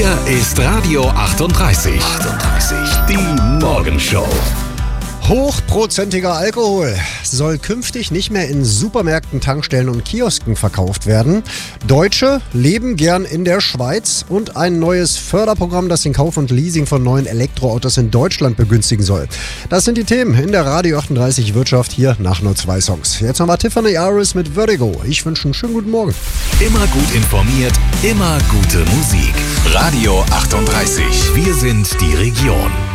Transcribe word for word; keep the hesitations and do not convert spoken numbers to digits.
Hier ist Radio achtunddreißig. achtunddreißig. Die Morgenshow. Hochprozentiger Alkohol soll künftig nicht mehr in Supermärkten, Tankstellen und Kiosken verkauft werden. Deutsche leben gern in der Schweiz und ein neues Förderprogramm, das den Kauf und Leasing von neuen Elektroautos in Deutschland begünstigen soll. Das sind die Themen in der Radio achtunddreißig Wirtschaft hier nach nur zwei Songs. Jetzt nochmal Tiffany Aris mit Vertigo. Ich wünsche einen schönen guten Morgen. Immer gut informiert, immer gute Musik. Radio achtunddreißig. Wir sind die Region.